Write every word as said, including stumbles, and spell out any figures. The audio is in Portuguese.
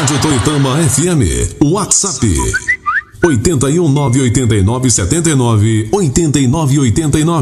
Rádio Toritama F M. WhatsApp oito um nove oito nove sete nove oito nove oito nove.